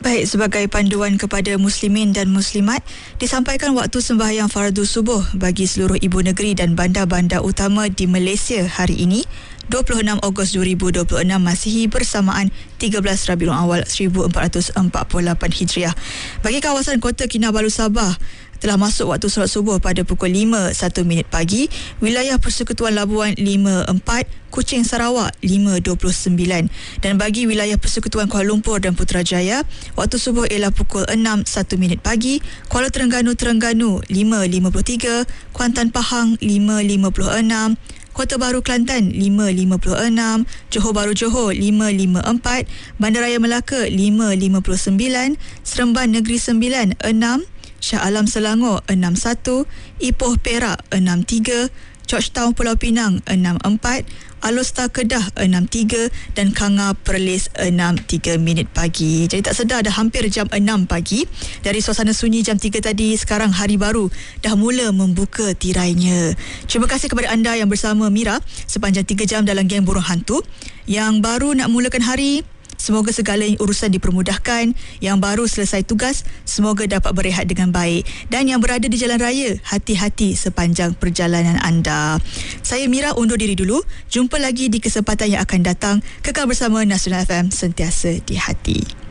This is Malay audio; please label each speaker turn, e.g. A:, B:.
A: Baik, sebagai panduan kepada muslimin dan muslimat, disampaikan waktu sembahyang fardu subuh bagi seluruh ibu negeri dan bandar-bandar utama di Malaysia hari ini, 26 Ogos 2026 Masihi bersamaan 13 Rabiul Awal 1448 Hijriah. Bagi kawasan Kota Kinabalu Sabah, telah masuk waktu solat subuh pada pukul 5:01 pagi, wilayah Persekutuan Labuan 5:04, Kuching Sarawak 5:29, dan bagi wilayah Persekutuan Kuala Lumpur dan Putrajaya, waktu subuh ialah pukul 6:01 pagi, Kuala Terengganu 5:53, Kuantan Pahang 5:56, Kota Baru Kelantan 5:56, Johor Bahru Johor 5:54, Bandaraya Melaka 5:59, Seremban Negeri Sembilan 6, Shah Alam Selangor 61, Ipoh Perak 63, Georgetown Pulau Pinang 64, Alor Kedah 63 dan Kanga Perlis 6:03 pagi. Jadi tak sedar dah hampir jam 6 pagi. Dari suasana sunyi jam 3 tadi, sekarang hari baru dah mula membuka tirainya. Terima kasih kepada anda yang bersama Mira sepanjang 3 jam dalam Geng Burung Hantu. Yang baru nak mulakan hari, semoga segala urusan dipermudahkan. Yang baru selesai tugas, semoga dapat berehat dengan baik. Dan yang berada di jalan raya, hati-hati sepanjang perjalanan anda. Saya Mira undur diri dulu. Jumpa lagi di kesempatan yang akan datang. Kekal bersama Nasional FM, sentiasa di hati.